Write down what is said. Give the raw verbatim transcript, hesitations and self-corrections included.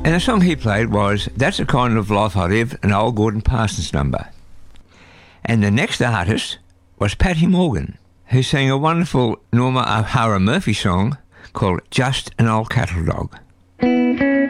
And the song he played was That's the Kind of Life I Live, an old Gordon Parsons number. And the next artist was Patty Morgan, who sang a wonderful Norma O'Hara Murphy song called Just an Old Cattle Dog.